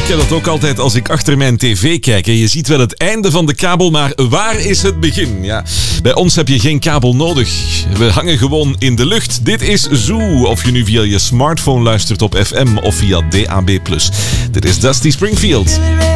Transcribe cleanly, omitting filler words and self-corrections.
Ik heb dat ook altijd als ik achter mijn tv kijk. Je ziet wel het einde van de kabel, maar waar is het begin? Ja, bij ons heb je geen kabel nodig. We hangen gewoon in de lucht. Dit is Zoo. Of je nu via je smartphone luistert op FM of via DAB+. Dit is Dusty Springfield.